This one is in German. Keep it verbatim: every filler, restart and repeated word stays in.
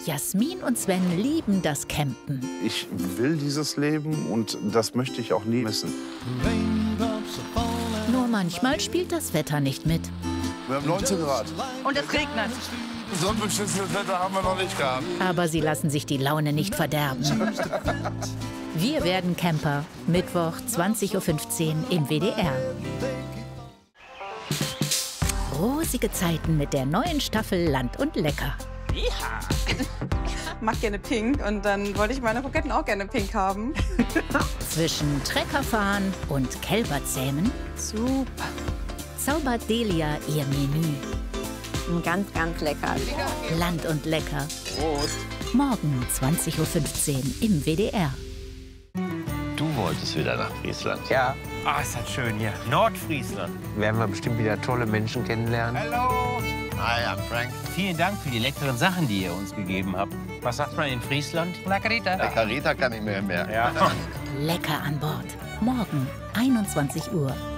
Jasmin und Sven lieben das Campen. Ich will dieses Leben und das möchte ich auch nie missen. Nur manchmal spielt das Wetter nicht mit. Wir haben neunzehn Grad. Und es regnet. Sonnenbeschissenes Wetter haben wir noch nicht gehabt. Aber sie lassen sich die Laune nicht verderben. Wir werden Camper. Mittwoch, zwanzig Uhr fünfzehn im W D R. Rosige Zeiten mit der neuen Staffel Land und Lecker. Ja. Ich mag gerne pink und dann wollte ich meine Kroketten auch gerne pink haben. Zwischen Treckerfahren und Kälberzähmen Super. zaubert Delia ihr Menü. Ganz, ganz lecker. Land und Lecker. Prost. Morgen zwanzig Uhr fünfzehn im W D R. Du wolltest wieder nach Friesland. Ja, Ah, ist das schön hier. Nordfriesland. werden wir bestimmt wieder tolle Menschen kennenlernen. Hallo. Hi, I'm Frank. Vielen Dank für die leckeren Sachen, die ihr uns gegeben habt. Was sagt man in Friesland? La Carita. Der Carita kann ich mir mehr. Ja. Lecker an Bord. Morgen einundzwanzig Uhr